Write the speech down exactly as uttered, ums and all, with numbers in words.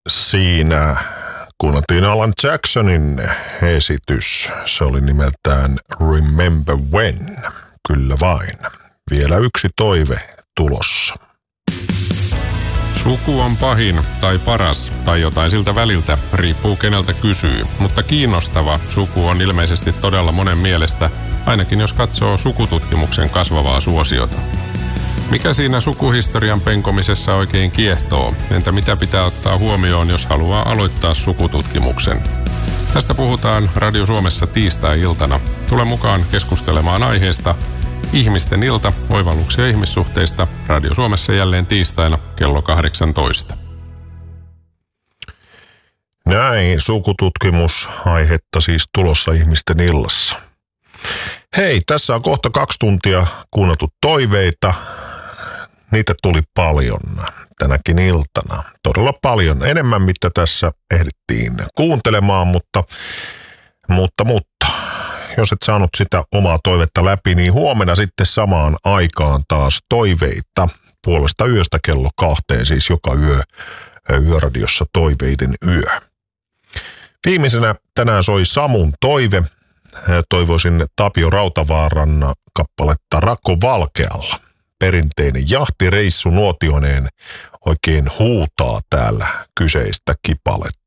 siinä kuunneltiin Alan Jacksonin esitys. Se oli nimeltään Remember When. Kyllä vain. Vielä yksi toive tulossa. Suku on pahin tai paras tai jotain siltä väliltä, riippuu keneltä kysyy. Mutta kiinnostava suku on ilmeisesti todella monen mielestä, ainakin jos katsoo sukututkimuksen kasvavaa suosiota. Mikä siinä sukuhistorian penkomisessa oikein kiehtoo? Entä mitä pitää ottaa huomioon, jos haluaa aloittaa sukututkimuksen? Tästä puhutaan Radio Suomessa tiistai-iltana. Tule mukaan keskustelemaan aiheesta Ihmisten ilta, oivalluksia ihmissuhteista. Radio Suomessa jälleen tiistaina kello kahdeksantoista. Näin, sukututkimusaihetta siis tulossa Ihmisten illassa. Hei, tässä on kohta kaksi tuntia kuunneltu toiveita. Niitä tuli paljon tänäkin iltana. Todella paljon. Enemmän, mitä tässä ehdittiin kuuntelemaan, mutta, mutta, mutta jos et saanut sitä omaa toivetta läpi, niin huomenna sitten samaan aikaan taas toiveita puolesta yöstä kello kahteen, siis joka yö Yöradiossa toiveiden yö. Viimeisenä tänään soi Samun toive. Toivoisin Tapio Rautavaaran kappaletta Rakko Valkealla. Perinteinen jahtireissu nuotioneen oikein huutaa täällä kyseistä kipaletta.